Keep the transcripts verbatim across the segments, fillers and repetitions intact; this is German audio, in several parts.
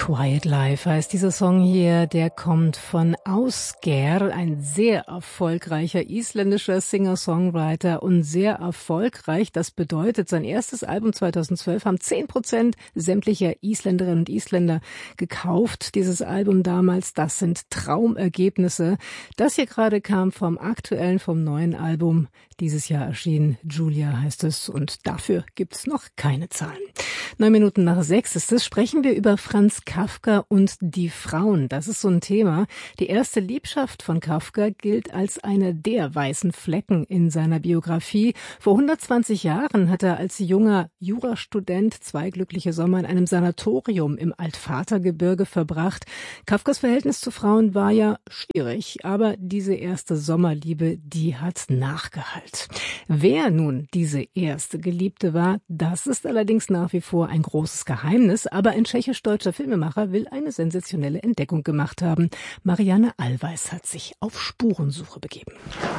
Quiet Life heißt dieser Song hier, der kommt von Ásgeir, ein sehr erfolgreicher isländischer Singer-Songwriter und sehr erfolgreich. Das bedeutet, sein erstes Album zweitausendzwölf haben zehn Prozent sämtlicher Isländerinnen und Isländer gekauft. Dieses Album damals, das sind Traumergebnisse. Das hier gerade kam vom aktuellen, vom neuen Album. Dieses Jahr erschienen, Julia heißt es, und dafür gibt's noch keine Zahlen. Neun Minuten nach sechs ist es, sprechen wir über Franz Kafka und die Frauen. Das ist so ein Thema. Die erste Liebschaft von Kafka gilt als einer der weißen Flecken in seiner Biografie. Vor hundertzwanzig Jahren hat er als junger Jurastudent zwei glückliche Sommer in einem Sanatorium im Altvatergebirge verbracht. Kafkas Verhältnis zu Frauen war ja schwierig, aber diese erste Sommerliebe, die hat nachgehalten. Wer nun diese erste Geliebte war, das ist allerdings nach wie vor ein großes Geheimnis, aber ein tschechisch-deutscher Filmemacher will eine sensationelle Entdeckung gemacht haben. Marianne Allweis hat sich auf Spurensuche begeben.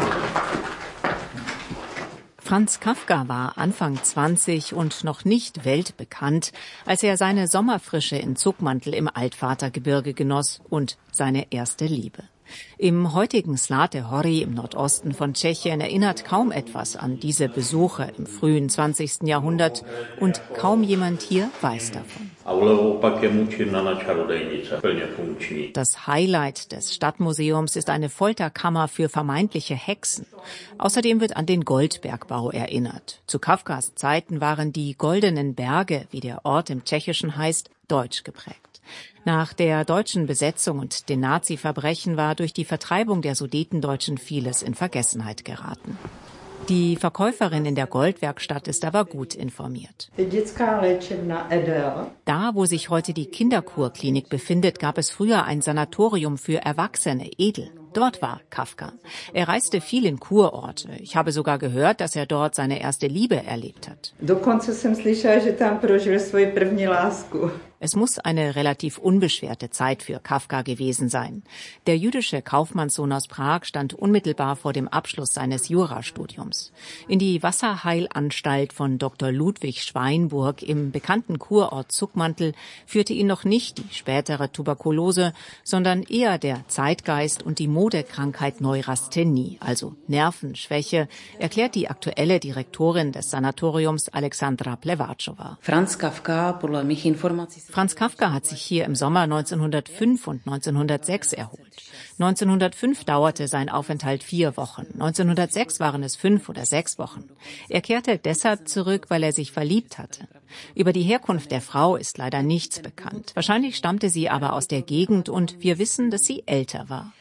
Franz Kafka war Anfang zwanzig und noch nicht weltbekannt, als er seine Sommerfrische in Zuckmantel im Altvatergebirge genoss und seine erste Liebe. Im heutigen Zlaté Hory im Nordosten von Tschechien erinnert kaum etwas an diese Besuche im frühen zwanzigsten Jahrhundert und kaum jemand hier weiß davon. Das Highlight des Stadtmuseums ist eine Folterkammer für vermeintliche Hexen. Außerdem wird an den Goldbergbau erinnert. Zu Kafkas Zeiten waren die Goldenen Berge, wie der Ort im Tschechischen heißt, deutsch geprägt. Nach der deutschen Besetzung und den Nazi-Verbrechen war durch die Vertreibung der Sudetendeutschen vieles in Vergessenheit geraten. Die Verkäuferin in der Goldwerkstatt ist aber gut informiert. Da, wo sich heute die Kinderkurklinik befindet, gab es früher ein Sanatorium für Erwachsene, Edel. Dort war Kafka. Er reiste viel in Kurorte. Ich habe sogar gehört, dass er dort seine erste Liebe erlebt hat. Es muss eine relativ unbeschwerte Zeit für Kafka gewesen sein. Der jüdische Kaufmannssohn aus Prag stand unmittelbar vor dem Abschluss seines Jurastudiums. In die Wasserheilanstalt von Doktor Ludwig Schweinburg im bekannten Kurort Zuckmantel führte ihn noch nicht die spätere Tuberkulose, sondern eher der Zeitgeist und die Modekrankheit Neurasthenie, also Nervenschwäche, erklärt die aktuelle Direktorin des Sanatoriums Alexandra Plevatschowa. Franz Kafka, Franz Kafka hat sich hier im Sommer neunzehnhundertfünf und neunzehnhundertsechs erholt. neunzehnhundertfünf dauerte sein Aufenthalt vier Wochen. neunzehnhundertsechs waren es fünf oder sechs Wochen. Er kehrte deshalb zurück, weil er sich verliebt hatte. Über die Herkunft der Frau ist leider nichts bekannt. Wahrscheinlich stammte sie aber aus der Gegend und wir wissen, dass sie älter war.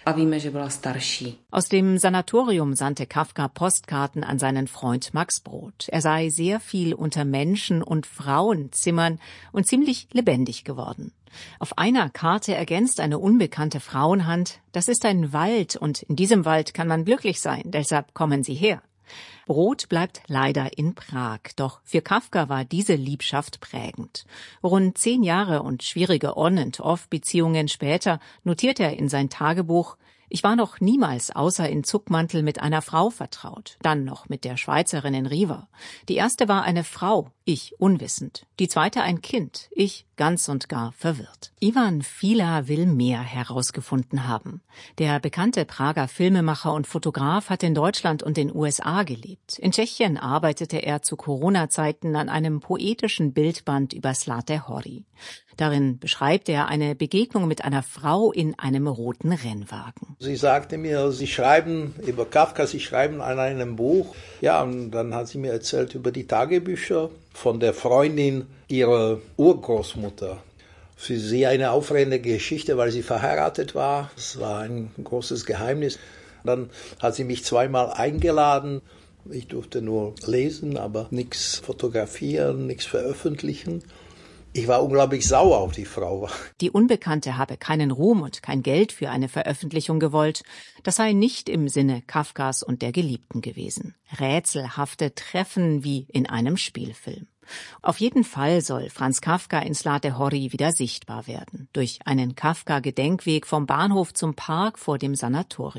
Aus dem Sanatorium sandte Kafka Postkarten an seinen Freund Max Brod. Er sei sehr viel unter Menschen und Frauenzimmern und ziemlich lebendig geworden. Auf einer Karte ergänzt eine unbekannte Frauenhand: Das ist ein Wald und in diesem Wald kann man glücklich sein, deshalb kommen Sie her. Brod bleibt leider in Prag, doch für Kafka war diese Liebschaft prägend. Rund zehn Jahre und schwierige On-and-Off-Beziehungen später notiert er in sein Tagebuch: Ich war noch niemals außer in Zuckmantel mit einer Frau vertraut, dann noch mit der Schweizerin in Riva. Die erste war eine Frau, ich unwissend. Die zweite ein Kind, ich ganz und gar verwirrt. Ivan Fila will mehr herausgefunden haben. Der bekannte Prager Filmemacher und Fotograf hat in Deutschland und den U S A gelebt. In Tschechien arbeitete er zu Corona-Zeiten an einem poetischen Bildband über Zlaté Hory. Darin beschreibt er eine Begegnung mit einer Frau in einem roten Rennwagen. Sie sagte mir, Sie schreiben über Kafka, Sie schreiben an einem Buch. Ja, und dann hat sie mir erzählt über die Tagebücher von der Freundin ihrer Urgroßmutter. Für sie eine aufregende Geschichte, weil sie verheiratet war. Das war ein großes Geheimnis. Dann hat sie mich zweimal eingeladen. Ich durfte nur lesen, aber nichts fotografieren, nichts veröffentlichen. Ich war unglaublich sauer auf die Frau. Die Unbekannte habe keinen Ruhm und kein Geld für eine Veröffentlichung gewollt. Das sei nicht im Sinne Kafkas und der Geliebten gewesen. Rätselhafte Treffen wie in einem Spielfilm. Auf jeden Fall soll Franz Kafka in Zlaté Hory wieder sichtbar werden. Durch einen Kafka-Gedenkweg vom Bahnhof zum Park vor dem Sanatorium.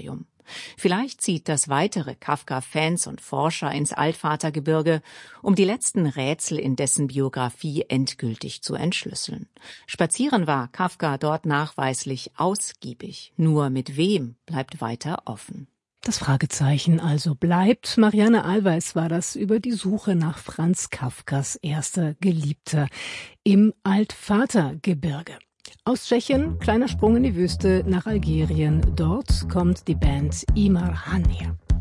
Vielleicht zieht das weitere Kafka-Fans und Forscher ins Altvatergebirge, um die letzten Rätsel in dessen Biografie endgültig zu entschlüsseln. Spazieren war Kafka dort nachweislich ausgiebig. Nur mit wem bleibt weiter offen. Das Fragezeichen also bleibt. Marianne Allweis war das über die Suche nach Franz Kafkas erster Geliebter im Altvatergebirge. Aus Tschechien, kleiner Sprung in die Wüste nach Algerien. Dort kommt die Band Imar Han her.